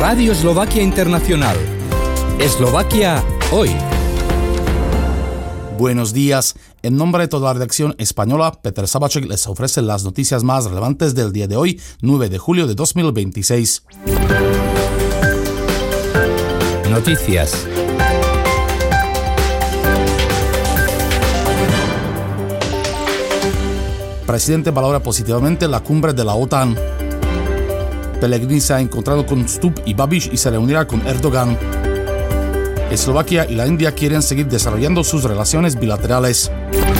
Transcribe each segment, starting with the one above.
Radio Eslovaquia Internacional. Eslovaquia hoy. Buenos días. En nombre de toda la redacción española, Peter Sabacek les ofrece las noticias más relevantes del día de hoy, 9 de julio de 2026. Noticias. Presidente valora positivamente la cumbre de la OTAN. Pellegrini se ha encontrado con Stubb y Babiš y se reunirá con Erdogan. Eslovaquia y la India quieren seguir desarrollando sus relaciones bilaterales.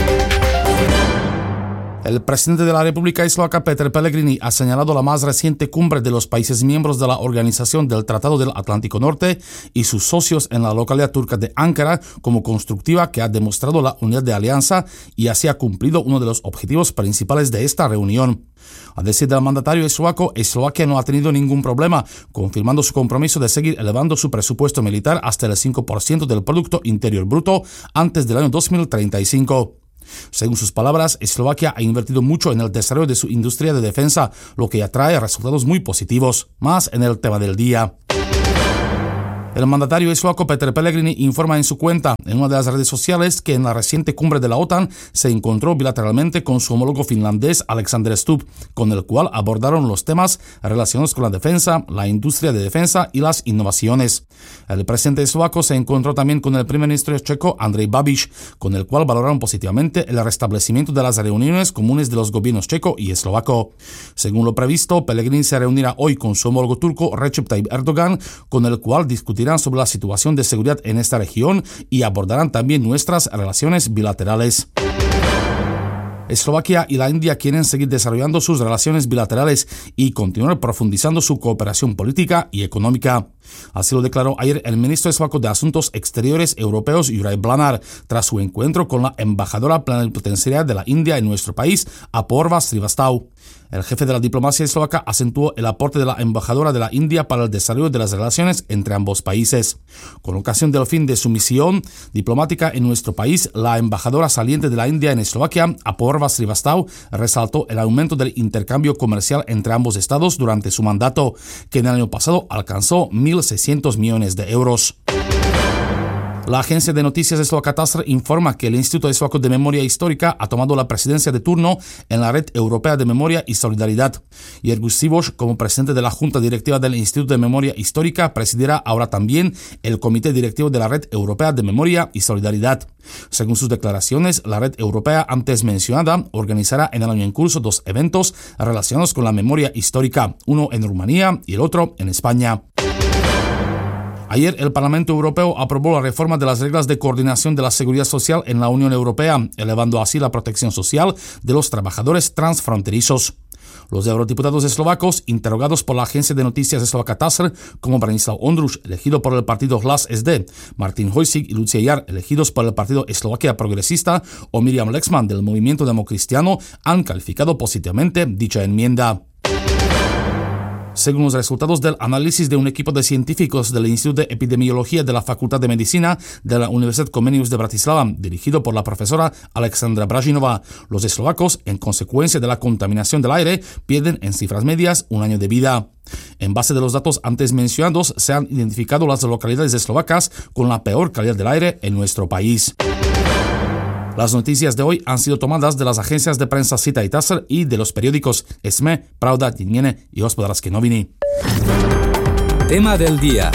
El presidente de la República Eslovaca, Peter Pellegrini, ha señalado la más reciente cumbre de los países miembros de la Organización del Tratado del Atlántico Norte y sus socios en la localidad turca de Ankara como constructiva, que ha demostrado la unidad de alianza y así ha cumplido uno de los objetivos principales de esta reunión. A decir del mandatario eslovaco, Eslovaquia no ha tenido ningún problema, confirmando su compromiso de seguir elevando su presupuesto militar hasta el 5% del Producto Interior Bruto antes del año 2035. Según sus palabras, Eslovaquia ha invertido mucho en el desarrollo de su industria de defensa, lo que atrae resultados muy positivos. Más en el tema del día. El mandatario eslovaco Peter Pellegrini informa en su cuenta en una de las redes sociales que en la reciente cumbre de la OTAN se encontró bilateralmente con su homólogo finlandés Alexander Stubb, con el cual abordaron los temas relacionados con la defensa, la industria de defensa y las innovaciones. El presidente eslovaco se encontró también con el primer ministro checo Andrej Babiš, con el cual valoraron positivamente el restablecimiento de las reuniones comunes de los gobiernos checo y eslovaco. Según lo previsto, Pellegrini se reunirá hoy con su homólogo turco Recep Tayyip Erdogan, con el cual discutirán sobre la situación de seguridad en esta región y abordarán también nuestras relaciones bilaterales. Eslovaquia y la India quieren seguir desarrollando sus relaciones bilaterales y continuar profundizando su cooperación política y económica. Así lo declaró ayer el ministro eslovaco de Asuntos Exteriores europeos Juraj Blanár tras su encuentro con la embajadora plenipotenciaria de la India en nuestro país, Apoorva Srivastava. El jefe de la diplomacia eslovaca acentuó el aporte de la embajadora de la India para el desarrollo de las relaciones entre ambos países. Con ocasión del fin de su misión diplomática en nuestro país, la embajadora saliente de la India en Eslovaquia, Apoorva Srivastava, resaltó el aumento del intercambio comercial entre ambos estados durante su mandato, que en el año pasado alcanzó 1.600 millones de euros. La agencia de noticias eslovaca TASR informa que el Instituto Eslovaco de Memoria Histórica ha tomado la presidencia de turno en la Red Europea de Memoria y Solidaridad. Jerguš Sivoš, como presidente de la Junta Directiva del Instituto de Memoria Histórica, presidirá ahora también el Comité Directivo de la Red Europea de Memoria y Solidaridad. Según sus declaraciones, la Red Europea antes mencionada organizará en el año en curso 2 eventos relacionados con la memoria histórica, uno en Rumanía y el otro en España. Ayer el Parlamento Europeo aprobó la reforma de las reglas de coordinación de la seguridad social en la Unión Europea, elevando así la protección social de los trabajadores transfronterizos. Los eurodiputados eslovacos, interrogados por la agencia de noticias eslovaca TASR, como Branislav Ondruš, elegido por el partido Hlas SD, Martin Hojsík y Lucia Jar, elegidos por el partido Eslovaquia Progresista, o Miriam Lexman del movimiento democristiano, han calificado positivamente dicha enmienda. Según los resultados del análisis de un equipo de científicos del Instituto de Epidemiología de la Facultad de Medicina de la Universidad Comenius de Bratislava, dirigido por la profesora Alexandra Bražinová, los eslovacos, en consecuencia de la contaminación del aire, pierden en cifras medias un año de vida. En base de los datos antes mencionados, se han identificado las localidades eslovacas con la peor calidad del aire en nuestro país. Las noticias de hoy han sido tomadas de las agencias de prensa Sita y TASR y de los periódicos SME, Pravda, Dinmiene y Hospodářské noviny. Tema del día.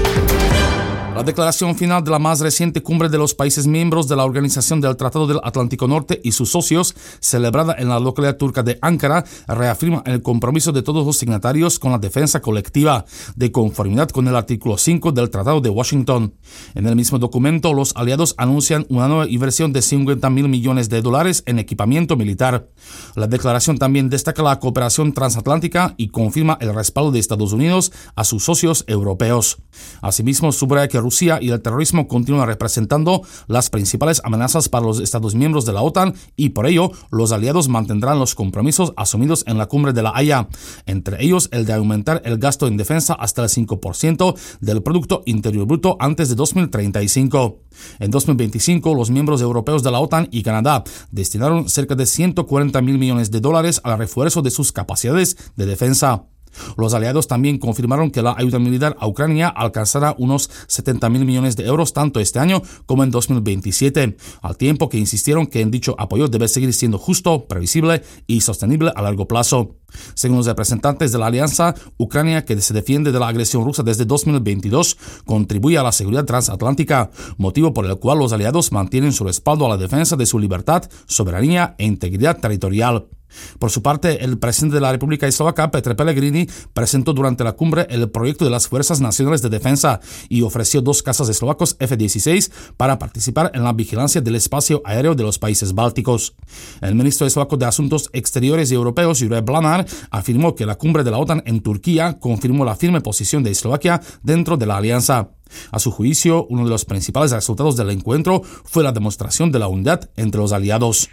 La declaración final de la más reciente cumbre de los países miembros de la Organización del Tratado del Atlántico Norte y sus socios, celebrada en la localidad turca de Ankara, reafirma el compromiso de todos los signatarios con la defensa colectiva, de conformidad con el artículo 5 del Tratado de Washington. En el mismo documento, los aliados anuncian una nueva inversión de $50.000 millones en equipamiento militar. La declaración también destaca la cooperación transatlántica y confirma el respaldo de Estados Unidos a sus socios europeos. Asimismo, subraya que Rusia y el terrorismo continúan representando las principales amenazas para los Estados miembros de la OTAN y por ello los aliados mantendrán los compromisos asumidos en la cumbre de La Haya, entre ellos el de aumentar el gasto en defensa hasta el 5% del Producto Interior Bruto antes de 2035. En 2025, los miembros europeos de la OTAN y Canadá destinaron cerca de $140.000 millones al refuerzo de sus capacidades de defensa. Los aliados también confirmaron que la ayuda militar a Ucrania alcanzará unos 70.000 millones de euros tanto este año como en 2027, al tiempo que insistieron que dicho apoyo debe seguir siendo justo, previsible y sostenible a largo plazo. Según los representantes de la alianza, Ucrania, que se defiende de la agresión rusa desde 2022, contribuye a la seguridad transatlántica, motivo por el cual los aliados mantienen su respaldo a la defensa de su libertad, soberanía e integridad territorial. Por su parte, el presidente de la República Eslovaca, Petr Pellegrini, presentó durante la cumbre el proyecto de las Fuerzas Nacionales de Defensa y ofreció 2 cazas eslovacos F-16 para participar en la vigilancia del espacio aéreo de los países bálticos. El ministro eslovaco de Asuntos Exteriores y Europeos, Juraj Blanár, afirmó que la cumbre de la OTAN en Turquía confirmó la firme posición de Eslovaquia dentro de la alianza. A su juicio, uno de los principales resultados del encuentro fue la demostración de la unidad entre los aliados.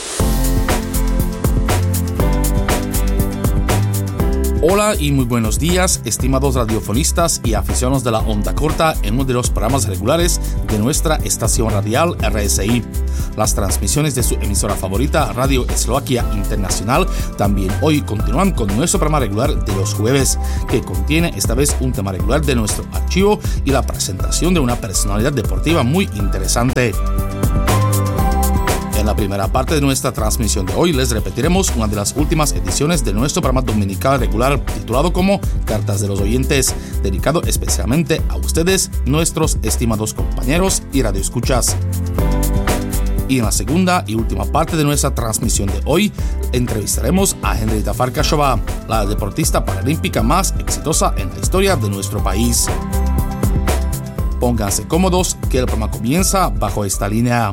Hola y muy buenos días, estimados radiofonistas y aficionados de la onda corta en uno de los programas regulares de nuestra estación radial RSI. Las transmisiones de su emisora favorita, Radio Eslovaquia Internacional, también hoy continúan con nuestro programa regular de los jueves, que contiene esta vez un tema regular de nuestro archivo y la presentación de una personalidad deportiva muy interesante. En la primera parte de nuestra transmisión de hoy les repetiremos una de las últimas ediciones de nuestro programa dominical regular titulado como Cartas de los Oyentes, dedicado especialmente a ustedes, nuestros estimados compañeros y radioescuchas. Y en la segunda y última parte de nuestra transmisión de hoy, entrevistaremos a Henrieta Farkasová, la deportista paralímpica más exitosa en la historia de nuestro país. Pónganse cómodos, que el programa comienza bajo esta línea.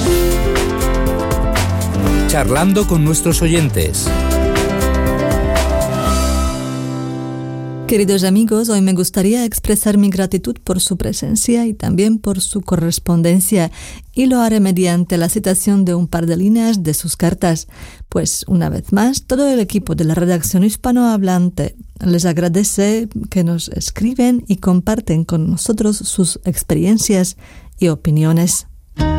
Charlando con nuestros oyentes. Queridos amigos, hoy me gustaría expresar mi gratitud por su presencia y también por su correspondencia, y lo haré mediante la citación de un par de líneas de sus cartas, pues una vez más todo el equipo de la redacción hispanohablante les agradece que nos escriben y comparten con nosotros sus experiencias y opiniones.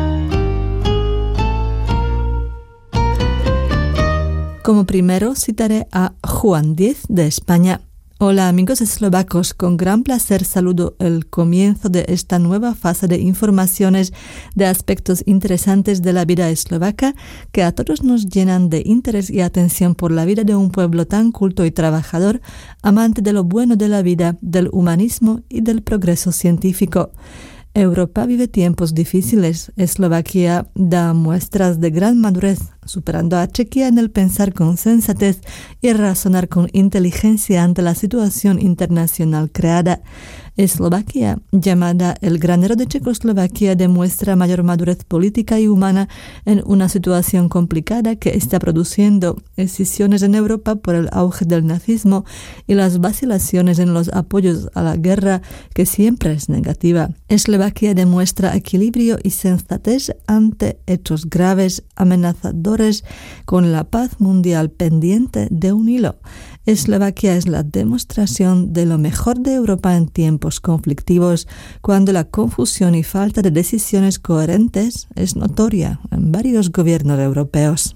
Como primero citaré a Juan Diez de España. Hola amigos eslovacos, con gran placer saludo el comienzo de esta nueva fase de informaciones de aspectos interesantes de la vida eslovaca que a todos nos llenan de interés y atención por la vida de un pueblo tan culto y trabajador, amante de lo bueno de la vida, del humanismo y del progreso científico. Europa vive tiempos difíciles. Eslovaquia da muestras de gran madurez, superando a Chequia en el pensar con sensatez y razonar con inteligencia ante la situación internacional creada. Eslovaquia, llamada el granero de Checoslovaquia, demuestra mayor madurez política y humana en una situación complicada que está produciendo escisiones en Europa por el auge del nazismo y las vacilaciones en los apoyos a la guerra, que siempre es negativa. Eslovaquia demuestra equilibrio y sensatez ante hechos graves, amenazadores, con la paz mundial pendiente de un hilo. Eslovaquia es la demostración de lo mejor de Europa en tiempos conflictivos, cuando la confusión y falta de decisiones coherentes es notoria en varios gobiernos europeos.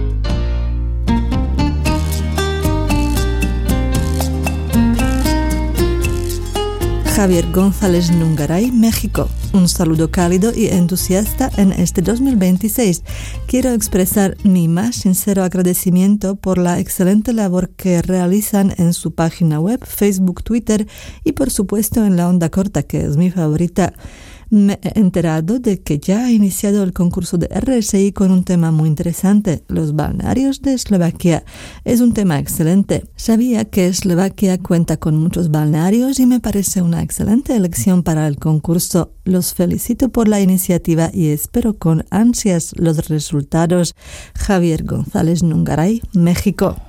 Javier González Nungaray, México. Un saludo cálido y entusiasta en este 2026. Quiero expresar mi más sincero agradecimiento por la excelente labor que realizan en su página web, Facebook, Twitter y por supuesto en la onda corta, que es mi favorita. Me he enterado de que ya ha iniciado el concurso de RSI con un tema muy interesante, los balnearios de Eslovaquia. Es un tema excelente. Sabía que Eslovaquia cuenta con muchos balnearios y me parece una excelente elección para el concurso. Los felicito por la iniciativa y espero con ansias los resultados. Javier González Nungaray, México.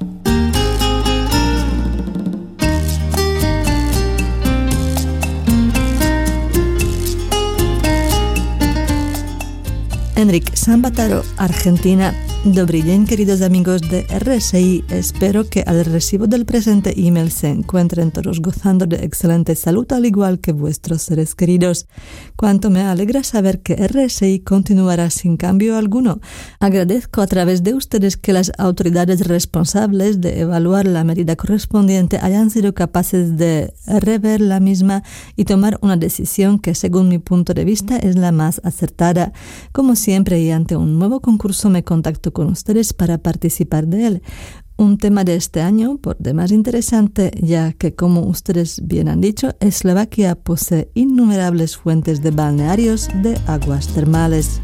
Enrique Sambataro, Argentina. Dobrý deň, queridos amigos de RSI. Espero que al recibo del presente email se encuentren todos gozando de excelente salud, al igual que vuestros seres queridos. Cuánto me alegra saber que RSI continuará sin cambio alguno. Agradezco a través de ustedes que las autoridades responsables de evaluar la medida correspondiente hayan sido capaces de rever la misma y tomar una decisión que, según mi punto de vista, es la más acertada. Como siempre, y ante un nuevo concurso, me contacto con ustedes para participar de él. Un tema de este año por demás interesante, ya que, como ustedes bien han dicho, Eslovaquia posee innumerables fuentes de balnearios de aguas termales.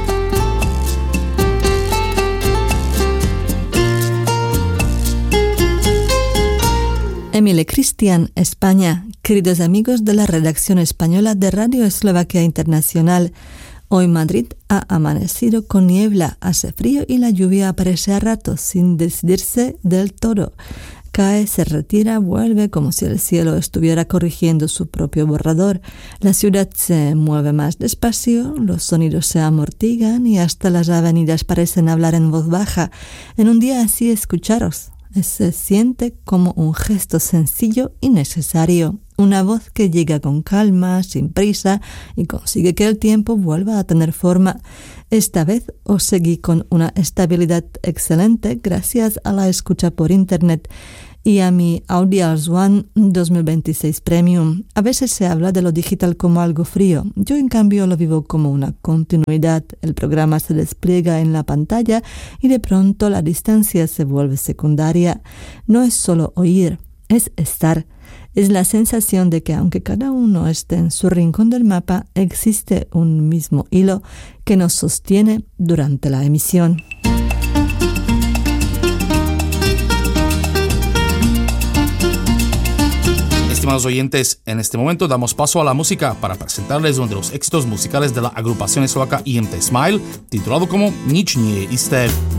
Emile Cristian, España. Queridos amigos de la redacción española de Radio Eslovaquia Internacional, hoy Madrid ha amanecido con niebla, hace frío y la lluvia aparece a ratos sin decidirse del todo. Cae, se retira, vuelve como si el cielo estuviera corrigiendo su propio borrador. La ciudad se mueve más despacio, los sonidos se amortiguan y hasta las avenidas parecen hablar en voz baja. En un día así, escucharos se siente como un gesto sencillo y necesario. Una voz que llega con calma, sin prisa, y consigue que el tiempo vuelva a tener forma. Esta vez os seguí con una estabilidad excelente gracias a la escucha por internet y a mi Audials One 2026 Premium. A veces se habla de lo digital como algo frío. Yo, en cambio, lo vivo como una continuidad. El programa se despliega en la pantalla y de pronto la distancia se vuelve secundaria. No es solo oír, es estar. Es la sensación de que, aunque cada uno esté en su rincón del mapa, existe un mismo hilo que nos sostiene durante la emisión. Estimados oyentes, en este momento damos paso a la música para presentarles uno de los éxitos musicales de la agrupación eslovaca IMT Smile, titulado como Nič nie je isté.